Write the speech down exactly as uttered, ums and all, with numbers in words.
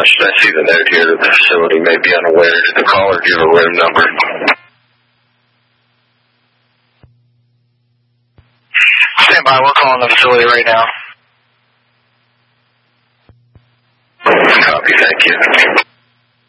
should I see the note here that the facility may be unaware? Did the caller give a room number? Stand by, we're calling the facility right now. Copy, thank you.